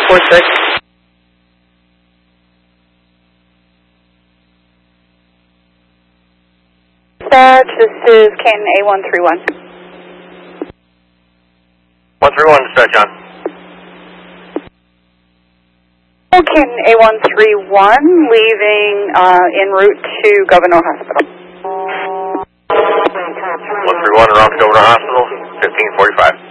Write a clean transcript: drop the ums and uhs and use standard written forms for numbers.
946. Dispatch, this is Canton A131. 131, dispatch on. Canton A131, leaving en route to Governor Hospital. 131, around to Governor Hospital, 1545.